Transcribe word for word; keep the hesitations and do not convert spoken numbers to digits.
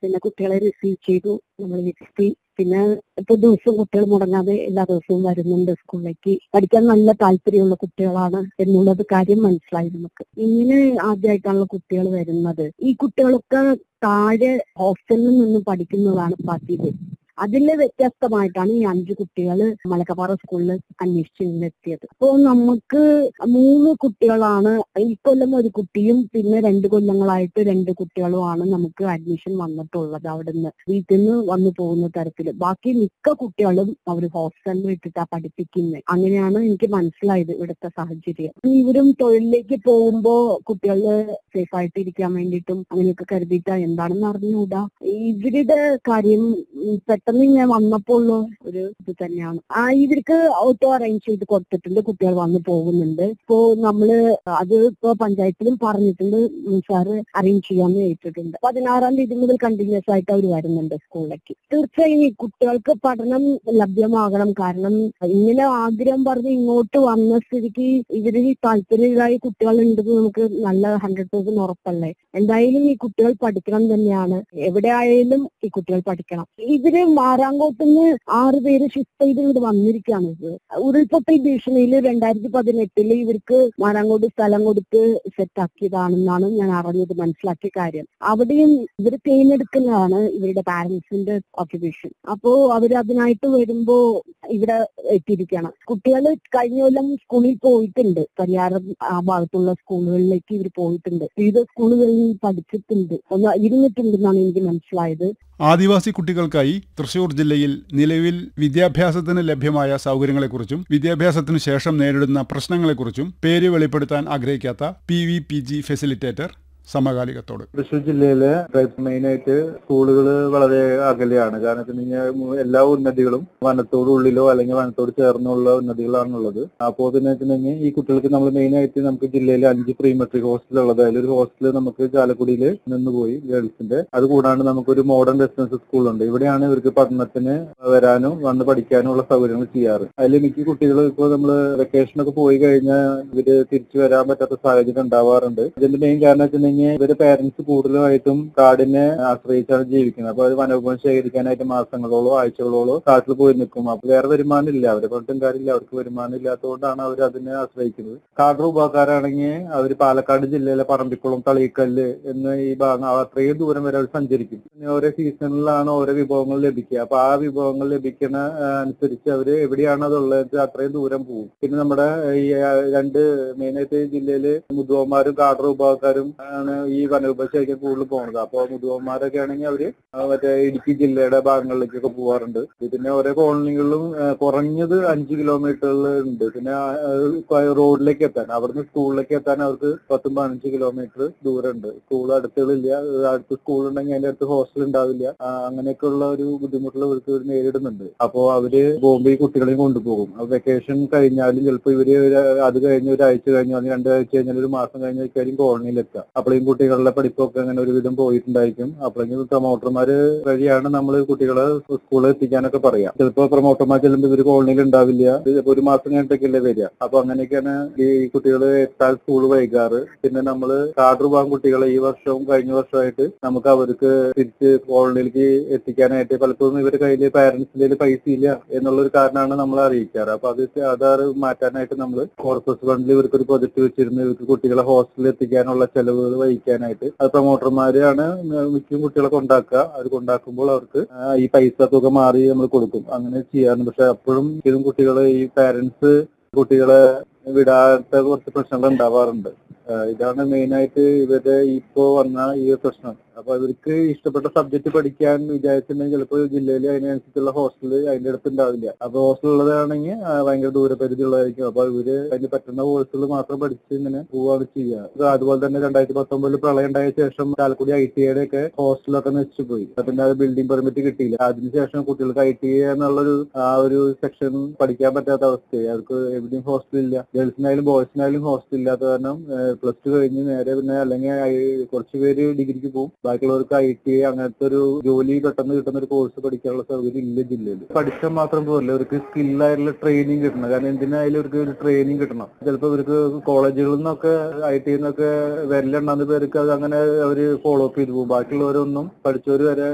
പിന്നെ കുട്ടികളെ റിസീവ് ചെയ്തു, നമ്മൾ ഇരുത്തി. പിന്നെ ഇപ്പൊ ദിവസവും കുട്ടികൾ മുടങ്ങാതെ എല്ലാ ദിവസവും വരുന്നുണ്ട് സ്കൂളിലേക്ക്. പഠിക്കാൻ നല്ല താല്പര്യമുള്ള കുട്ടികളാണ് എന്നുള്ളത് കാര്യം മനസ്സിലായി നമുക്ക്. ഇങ്ങനെ ആദ്യമായിട്ടാണല്ലോ കുട്ടികൾ വരുന്നത്. ഈ കുട്ടികളൊക്കെ താഴെ ഹോസ്റ്റലിൽ നിന്ന് പഠിക്കുന്നതാണ് പതിവ്. അതിലെ വ്യത്യസ്തമായിട്ടാണ് ഈ അഞ്ചു കുട്ടികൾ മലക്കപ്പാറ സ്കൂളിൽ അന്വേഷിച്ച് എത്തിയത്. അപ്പോൾ നമുക്ക് മൂന്ന് കുട്ടികളാണ്, ഈ കൊല്ലം ഒരു കുട്ടിയും പിന്നെ രണ്ട് കൊല്ലങ്ങളായിട്ട് രണ്ട് കുട്ടികളുമാണ് നമുക്ക് അഡ്മിഷൻ വന്നിട്ടുള്ളത്. അവിടുന്ന് വീട്ടിൽ നിന്ന് വന്നു പോകുന്ന തരത്തിൽ. ബാക്കി മിക്ക കുട്ടികളും അവർ ഹോസ്റ്റലിൽ ഇട്ടിട്ടാ പഠിപ്പിക്കുന്നത്. അങ്ങനെയാണ് എനിക്ക് മനസ്സിലായത് ഇവിടുത്തെ സാഹചര്യം. ഇവരും തൊഴിലിലേക്ക് പോകുമ്പോ കുട്ടികൾ സേഫ് ആയിട്ട് ഇരിക്കാൻ വേണ്ടിയിട്ടും അങ്ങനെയൊക്കെ കരുതിയിട്ടാ എന്താണെന്ന് അറിഞ്ഞുകൂടാ. ഇവരുടെ കാര്യം പെട്ടെന്ന് ഇങ്ങനെ വന്നപ്പോൾ ഒരു ഇത് തന്നെയാണ്. ആ ഇവർക്ക് ഓട്ടോ അറേഞ്ച് ചെയ്ത് കൊടുത്തിട്ടുണ്ട്, കുട്ടികൾ വന്ന് പോകുന്നുണ്ട്. ഇപ്പോ നമ്മള് അത് ഇപ്പോ പഞ്ചായത്തിലും പറഞ്ഞിട്ടുണ്ട്, സാറ് അറേഞ്ച് ചെയ്യാന്ന് ഏറ്റിട്ടുണ്ട്. പതിനാറാം തീയതി മുതൽ കണ്ടിന്യൂസ് ആയിട്ട് അവർ വരുന്നുണ്ട് സ്കൂളിലേക്ക്. തീർച്ചയായും ഈ കുട്ടികൾക്ക് പഠനം ലഭ്യമാകണം. കാരണം ഇങ്ങനെ ആഗ്രഹം പറഞ്ഞ് ഇങ്ങോട്ട് വന്ന സ്ഥിതിക്ക് ഇവരിൽ താല്പര്യമായി കുട്ടികൾ ഉണ്ടെന്ന് നമുക്ക് നല്ല ഹൺഡ്രഡ് പെർസെന്റ് ഉറപ്പല്ലേ. എന്തായാലും ഈ കുട്ടികൾ പഠിക്കണം തന്നെയാണ്. എവിടെ ആയാലും ഈ കുട്ടികൾ പഠിക്കണം. ഇവര് മാറാങ്കോട്ടുനിന്ന് ആറ് പേര് ഷിഫ്റ്റ് ചെയ്ത് ഇവിടെ വന്നിരിക്കുകയാണ്. ഇത് ഉരുൾപൊട്ടൽ ഭീഷണിയിൽ രണ്ടായിരത്തി പതിനെട്ടില് ഇവർക്ക് മാറാങ്കോട് സ്ഥലം കൊടുത്ത് സെറ്റാക്കിയതാണെന്നാണ് ഞാൻ അറിഞ്ഞത്, മനസ്സിലാക്കിയ കാര്യം. അവിടെയും ഇവർ തിരഞ്ഞെടുക്കുന്നതാണ് ഇവരുടെ പാരന്റ്സിന്റെ ഓക്യുപേഷൻ. അപ്പോ അവർ അതിനായിട്ട് വരുമ്പോ ഇവിടെ എത്തിയിരിക്കണം. കുട്ടികൾ കഴിഞ്ഞ കൊല്ലം സ്കൂളിൽ പോയിട്ടുണ്ട്, പരിയാരം ആ ഭാഗത്തുള്ള സ്കൂളുകളിലേക്ക് ഇവർ പോയിട്ടുണ്ട്. വിവിധ സ്കൂളുകളിൽ പഠിച്ചിട്ടുണ്ട്, ഒന്ന് ഇരുന്നിട്ടുണ്ടെന്നാണ് എനിക്ക് മനസ്സിലായത്. ആദിവാസി കുട്ടികൾക്കായി തൃശൂർ ജില്ലയിൽ നിലവിൽ വിദ്യാഭ്യാസത്തിന് ലഭ്യമായ സൗകര്യങ്ങളെക്കുറിച്ചും വിദ്യാഭ്യാസത്തിനു ശേഷം നേരിടുന്ന പ്രശ്നങ്ങളെക്കുറിച്ചും പേര് വെളിപ്പെടുത്താൻ ആഗ്രഹിക്കാത്ത P V P G facilitator സമകാലികത്തോട്. Thrissur ജില്ലയിലെ മെയിനായിട്ട് സ്കൂളുകൾ വളരെ അകലെയാണ്. കാരണം വെച്ച് കഴിഞ്ഞാൽ എല്ലാ ഉന്നതികളും വനത്തോടുള്ളിലോ അല്ലെങ്കിൽ വനത്തോട് ചേർന്നുള്ള ഉന്നതികളാണുള്ളത്. അപ്പോൾ തന്നെ വെച്ചിട്ടുണ്ടെങ്കിൽ ഈ കുട്ടികൾക്ക് നമ്മൾ മെയിനായിട്ട് നമുക്ക് ജില്ലയിൽ അഞ്ച് പ്രീ മെട്രിക് ഹോസ്റ്റൽ ഉള്ളത്. അതിലൊരു ഹോസ്റ്റൽ നമുക്ക് ചാലക്കുടിയിൽ നിന്ന് പോയി ഗേൾസിന്റെ. അത് കൂടാണ്ട് നമുക്കൊരു മോഡേൺ റെസിഡൻസ് സ്കൂളുണ്ട്. ഇവിടെയാണ് ഇവർക്ക് പഠനത്തിന് വരാനും വന്ന് പഠിക്കാനും ഉള്ള സൗകര്യങ്ങൾ ചെയ്യാറ്. അതിൽ മിക്ക കുട്ടികൾ ഇപ്പോൾ നമ്മൾ വെക്കേഷനൊക്കെ പോയി കഴിഞ്ഞാൽ ഇവര് തിരിച്ചു വരാൻ പറ്റാത്ത സാഹചര്യം ഉണ്ടാവാറുണ്ട്. ഇതിന്റെ മെയിൻ കാരണം വെച്ചിട്ടുണ്ടെങ്കിൽ ഇവര് പേരന്റ്സ് കൂടുതലായിട്ടും കാടിനെ ആശ്രയിച്ചാണ് ജീവിക്കുന്നത്. അപ്പൊ അത് വനോപം ശേഖരിക്കാനായിട്ട് മാസങ്ങളോളോ ആഴ്ചകളോളോ കാട്ടിൽ പോയി നിൽക്കും. അപ്പൊ വേറെ വരുമാനം ഇല്ല, അവരെ പറഞ്ഞിട്ടും കാര്യമില്ല. അവർക്ക് വരുമാനം ഇല്ലാത്തതുകൊണ്ടാണ് അവർ അതിനെ ആശ്രയിക്കുന്നത്. കാട് രൂപക്കാരാണെങ്കിൽ അവർ പാലക്കാട് ജില്ലയിലെ പറമ്പിക്കുളം, തളിക്കല്ല് എന്ന ഈ ഭാഗം അത്രയും ദൂരം വരെ അവർ സഞ്ചരിക്കും. ഓരോ സീസണിലാണ് ഓരോ വിഭവങ്ങൾ ലഭിക്കുക. അപ്പൊ ആ വിഭവങ്ങൾ ലഭിക്കുന്ന അനുസരിച്ച് അവര് എവിടെയാണ് അതുള്ളത് അത്രയും ദൂരം പോകും. പിന്നെ നമ്മുടെ ഈ രണ്ട് മെയിനായിട്ട് ജില്ലയില് മുതുവന്മാരും കാട് രൂപക്കാരും ഈ വനോപശേഖരിക്കാൻ കൂടുതൽ പോകുന്നത്. അപ്പോൾ മുതിർന്നവന്മാരൊക്കെ ആണെങ്കിൽ അവര് മറ്റേ ഇടുക്കി ജില്ലയുടെ ഭാഗങ്ങളിലേക്കൊക്കെ പോകാറുണ്ട്. പിന്നെ ഓരോ കോളനികളിലും കുറഞ്ഞത് അഞ്ച് കിലോമീറ്ററുകൾ ഉണ്ട്. പിന്നെ റോഡിലേക്ക് എത്താൻ, അവിടുന്ന് സ്കൂളിലേക്ക് എത്താൻ അവർക്ക് പത്തും പതിനഞ്ച് കിലോമീറ്റർ ദൂരം ഉണ്ട്. സ്കൂൾ അടുത്തുകളില്ല, അടുത്ത് സ്കൂൾ ഉണ്ടെങ്കിൽ അതിന്റെ അടുത്ത് ഹോസ്റ്റൽ ഉണ്ടാവില്ല. അങ്ങനെയൊക്കെയുള്ള ഒരു ബുദ്ധിമുട്ടുകൾ ഇവർക്ക് നേരിടുന്നുണ്ട്. അപ്പോൾ അവര് ബോംബെ കുട്ടികളെയും കൊണ്ടുപോകും. വെക്കേഷൻ കഴിഞ്ഞാലും ചിലപ്പോൾ ഇവര് അത് കഴിഞ്ഞ് ഒരാഴ്ച കഴിഞ്ഞു അല്ലെങ്കിൽ രണ്ടാഴ്ച കഴിഞ്ഞാൽ ഒരു മാസം കഴിഞ്ഞാൽ കോളനിയിലെത്താം. അപ്പോഴേക്കും കുട്ടികളുടെ പഠിപ്പൊക്കെ അങ്ങനെ ഒരുവിധം പോയിട്ടുണ്ടായിരിക്കും. അപ്പോഴെങ്കിലും പ്രൊമോട്ടർമാര് വഴിയാണ് നമ്മൾ കുട്ടികളെ സ്കൂളിൽ എത്തിക്കാനൊക്കെ പറയാം. ചിലപ്പോൾ പ്രൊമോട്ടർമാർ ചെല്ലുമ്പോൾ ഇവര് കോളനിയിൽ ഉണ്ടാവില്ല, ഒരു മാസം കഴിഞ്ഞിട്ടൊക്കെയല്ലേ വരിക. അപ്പൊ അങ്ങനെയൊക്കെയാണ് ഈ കുട്ടികൾ എത്താൻ സ്കൂൾ വൈകാറ്. പിന്നെ നമ്മൾ കാട് രൂപം കുട്ടികളെ ഈ വർഷവും കഴിഞ്ഞ വർഷമായിട്ട് നമുക്ക് അവർക്ക് തിരിച്ച് കോളനിയിലേക്ക് എത്തിക്കാനായിട്ട് പലപ്പോഴും ഇവരുടെ കയ്യിൽ പാരന്റ്സിന്റെ പൈസ ഇല്ല എന്നുള്ളൊരു കാരണമാണ് നമ്മൾ അറിയിക്കാറ്. അപ്പൊ അത് ആധാർ മാറ്റാനായിട്ട് നമ്മൾ കോർപ്പസ് ഫണ്ടിൽ ഇവർക്കൊരു പ്രൊജക്ട് വെച്ചിരുന്നു. ഇവർക്ക് കുട്ടികളെ ഹോസ്റ്റലിൽ എത്തിക്കാനുള്ള ചെലവുകൾ വഹിക്കാനായിട്ട്. അത് പ്രൊമോട്ടർമാരാണ് മിക്ക കുട്ടികളെ കൊണ്ടാക്കുക. അവർ കൊണ്ടാക്കുമ്പോൾ അവർക്ക് ഈ പൈസ തുക മാറി നമ്മൾ കൊടുക്കും. അങ്ങനെ ചെയ്യാറുണ്ട്. പക്ഷെ അപ്പോഴും ഇതും കുട്ടികളെ ഈ പാരന്റ്സ് കുട്ടികളെ വിടാത്ത കുറച്ച് പ്രശ്നങ്ങൾ ഉണ്ടാവാറുണ്ട്. ഇതാണ് മെയിനായിട്ട് ഇവരുടെ ഇപ്പോ വന്ന ഈ പ്രശ്നം. അപ്പൊ അവർക്ക് ഇഷ്ടപ്പെട്ട സബ്ജക്ട് പഠിക്കാൻ വിചാരിച്ചിട്ടുണ്ടെങ്കിൽ ചിലപ്പോൾ ജില്ലയിൽ അതിനനുസരിച്ചുള്ള ഹോസ്റ്റല് അതിന്റെ അടുത്ത് ഉണ്ടാവില്ല. അപ്പൊ ഹോസ്റ്റൽ ഉള്ളതാണെങ്കിൽ ഭയങ്കര ദൂരപരിധി ഉള്ളതായിരിക്കും. അപ്പൊ ഇവര് അതിന് പറ്റുന്ന കോഴ്സുകൾ മാത്രം പഠിച്ച് ഇങ്ങനെ പോവാണ് ചെയ്യുക. അതുപോലെ തന്നെ രണ്ടായിരത്തി പത്തൊമ്പതിൽ പ്രളയം ഉണ്ടായ ശേഷം ചാലക്കുടി ഐ ടി ഐയുടെ ഒക്കെ ഹോസ്റ്റലൊക്കെ നശിച്ചു പോയി. പിന്നെ അത് ബിൽഡിംഗ് പെർമിറ്റ് കിട്ടിയില്ല. അതിനുശേഷം കുട്ടികൾക്ക് ഐ ടി ഐ എന്നുള്ളൊരു ആ ഒരു സെക്ഷൻ പഠിക്കാൻ പറ്റാത്ത അവസ്ഥയായി. അവർക്ക് എവിടെയും ഹോസ്റ്റൽ ഇല്ല. ഗേൾസിനായാലും ബോയ്സിനായാലും ഹോസ്റ്റൽ ഇല്ലാത്ത കാരണം പ്ലസ് ടു കഴിഞ്ഞ് നേരെ പിന്നെ അല്ലെങ്കിൽ കുറച്ച് പേര് ഡിഗ്രിക്ക് പോകും. ബാക്കിയുള്ളവർക്ക് ഐ ടി ഐ അങ്ങനത്തെ ഒരു ജോലി പെട്ടെന്ന് കിട്ടുന്ന ഒരു കോഴ്സ് പഠിക്കാനുള്ള സൗകര്യം ഇല്ല ജില്ലയിൽ. പഠിച്ചാൽ മാത്രം പോരല്ല, അവർക്ക് സ്കില്ലായിട്ടുള്ള ട്രെയിനിങ് കിട്ടണം. കാരണം എന്തിനായാലും അവർക്ക് ഒരു ട്രെയിനിങ് കിട്ടണം. ചിലപ്പോൾ ഇവർക്ക് കോളേജുകളിൽ നിന്നൊക്കെ ഐ ടി നിന്നൊക്കെ വരലെണ്ണാന്ന് പേർക്ക് അത് അങ്ങനെ അവർ ഫോളോ അപ്പ് ചെയ്തു പോകും. ബാക്കിയുള്ളവരൊന്നും പഠിച്ചവർ വരെ